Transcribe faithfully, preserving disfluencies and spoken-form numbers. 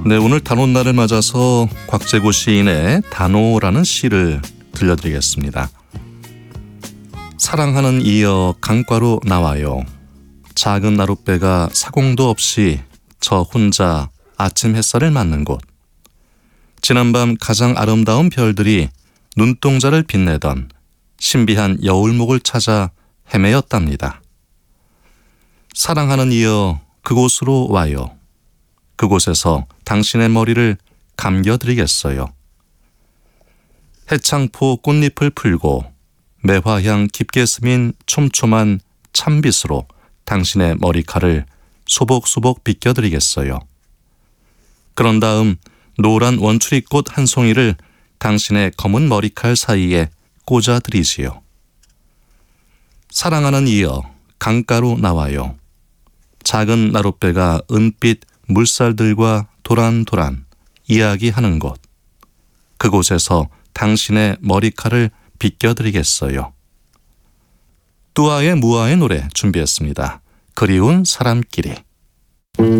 네, 오늘 단오날을 맞아서 곽재구 시인의 단오라는 시를 들려드리겠습니다. 사랑하는 이여 강가로 나와요. 작은 나룻배가 사공도 없이 저 혼자 아침 햇살을 맞는 곳. 지난밤 가장 아름다운 별들이 눈동자를 빛내던 신비한 여울목을 찾아 헤매었답니다. 사랑하는 이여 그곳으로 와요. 그곳에서 당신의 머리를 감겨드리겠어요. 해창포 꽃잎을 풀고 매화향 깊게 스민 촘촘한 찬빛으로 당신의 머리칼을 소복소복 빗겨드리겠어요. 그런 다음 노란 원추리꽃 한 송이를 당신의 검은 머리칼 사이에 꽂아드리지요. 사랑하는 이여 강가로 나와요. 작은 나룻배가 은빛 물살들과 도란도란 이야기하는 곳. 그곳에서 당신의 머리칼을 빗겨드리겠어요. 뚜아의 무아의 노래 준비했습니다. 그리운 사람끼리.